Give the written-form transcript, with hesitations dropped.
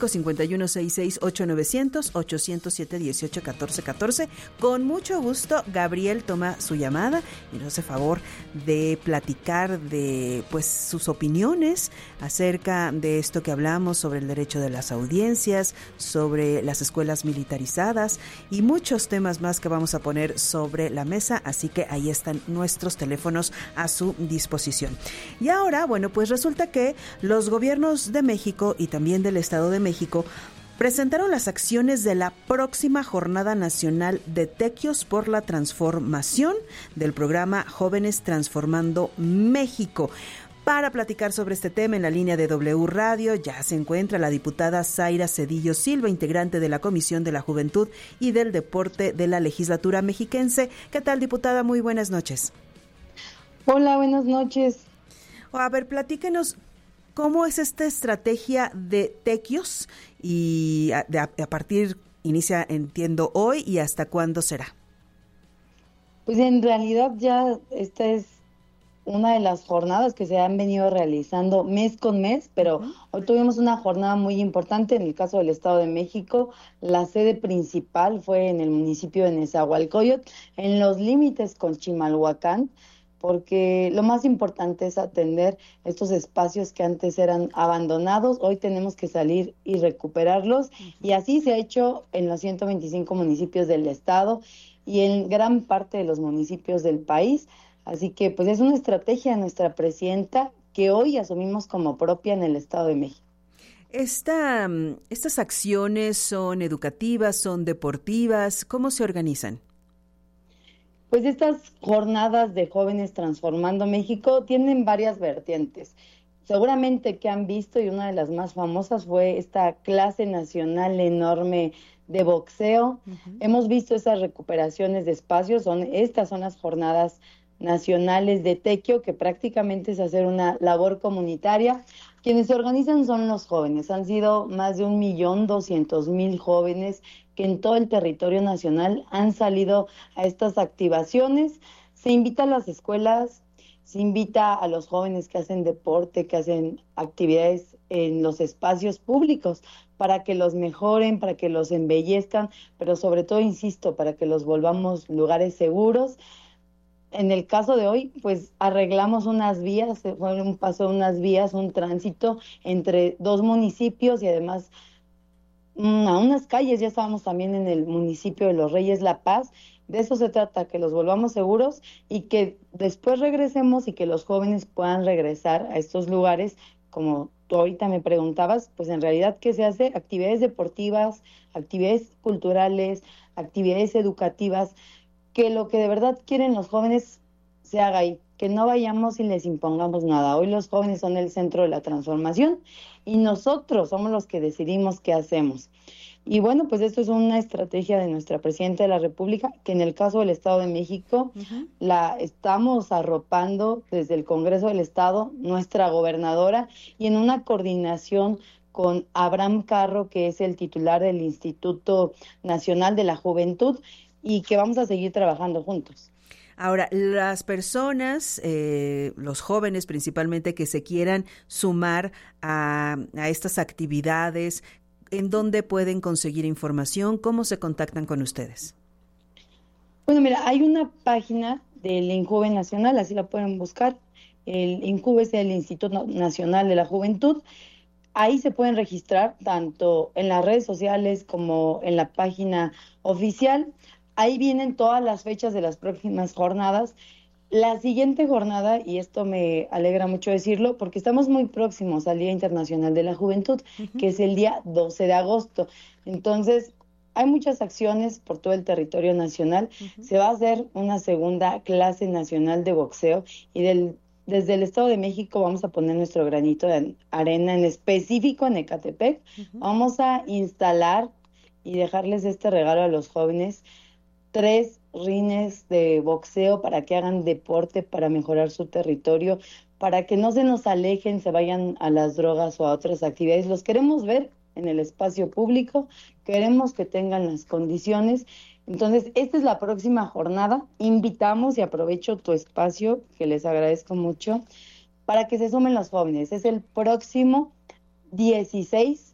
5551668900, 807-1814. Con mucho gusto, Gabriel toma su llamada y nos hace favor de platicar de pues sus opiniones acerca de esto que hablamos sobre el derecho de las audiencias, sobre las escuelas militarizadas y muchos temas más que vamos a poner sobre la mesa, así que ahí están nuestros teléfonos a su disposición. Y ahora, bueno, pues resulta que los gobiernos de México y también del Estado de México presentaron las acciones de la próxima Jornada Nacional de Tequios por la Transformación del programa Jóvenes Transformando México. Para platicar sobre este tema en la línea de W Radio ya se encuentra la diputada Zaira Cedillo Silva, integrante de la Comisión de la Juventud y del Deporte de la Legislatura Mexiquense. ¿Qué tal, diputada? Muy buenas noches. Hola, buenas noches. A ver, platíquenos cómo es esta estrategia de tequios y a partir, inicia, entiendo, hoy y hasta cuándo será. Pues en realidad ya esta es una de las jornadas que se han venido realizando mes con mes, pero hoy tuvimos una jornada muy importante en el caso del Estado de México. La sede principal fue en el municipio de Nezahualcóyotl, en los límites con Chimalhuacán, porque lo más importante es atender estos espacios que antes eran abandonados. Hoy tenemos que salir y recuperarlos, y así se ha hecho en los 125 municipios del estado y en gran parte de los municipios del país. Así que pues es una estrategia de nuestra presidenta que hoy asumimos como propia en el Estado de México. ¿Estas acciones son educativas, son deportivas? ¿Cómo se organizan? Pues estas jornadas de Jóvenes Transformando México tienen varias vertientes. Seguramente que han visto, y una de las más famosas fue esta clase nacional enorme de boxeo. Hemos visto esas recuperaciones de espacios, estas son las jornadas nacionales de tequio, que prácticamente es hacer una labor comunitaria. Quienes se organizan son los jóvenes. Han sido más de 1.200.000 jóvenes que en todo el territorio nacional han salido a estas activaciones. Se invita a las escuelas, se invita a los jóvenes que hacen deporte, que hacen actividades en los espacios públicos, para que los mejoren, para que los embellezcan, pero sobre todo, insisto, para que los volvamos lugares seguros. En el caso de hoy, pues arreglamos unas vías, fue un paso de unas vías, un tránsito entre dos municipios y además a unas calles. Ya estábamos también en el municipio de Los Reyes La Paz. De eso se trata, que los volvamos seguros y que después regresemos y que los jóvenes puedan regresar a estos lugares. Como tú ahorita me preguntabas, pues en realidad, ¿qué se hace? Actividades deportivas, actividades culturales, actividades educativas, que lo que de verdad quieren los jóvenes se haga ahí, que no vayamos y les impongamos nada. Hoy los jóvenes son el centro de la transformación y nosotros somos los que decidimos qué hacemos. Y bueno, pues esto es una estrategia de nuestra presidenta de la República, que en el caso del Estado de México la estamos arropando desde el Congreso del Estado, nuestra gobernadora, y en una coordinación con Abraham Carro, que es el titular del Instituto Nacional de la Juventud, y que vamos a seguir trabajando juntos. Ahora, las personas, los jóvenes principalmente, que se quieran sumar a estas actividades, ¿en dónde pueden conseguir información? ¿Cómo se contactan con ustedes? Bueno, mira, hay una página del INJUVE Nacional, así la pueden buscar. El INJUVE es el Instituto Nacional de la Juventud. Ahí se pueden registrar tanto en las redes sociales como en la página oficial. Ahí vienen todas las fechas de las próximas jornadas. La siguiente jornada, y esto me alegra mucho decirlo, porque estamos muy próximos al Día Internacional de la Juventud, que es el día 12 de agosto. Entonces, hay muchas acciones por todo el territorio nacional. Se va a hacer una segunda clase nacional de boxeo y desde el Estado de México vamos a poner nuestro granito de arena, en específico en Ecatepec. Vamos a instalar y dejarles este regalo a los jóvenes: 3 rines de boxeo para que hagan deporte, para mejorar su territorio, para que no se nos alejen, se vayan a las drogas o a otras actividades. Los queremos ver en el espacio público, queremos que tengan las condiciones. Entonces, esta es la próxima jornada. Invitamos, y aprovecho tu espacio, que les agradezco mucho, para que se sumen los jóvenes. Es el próximo 16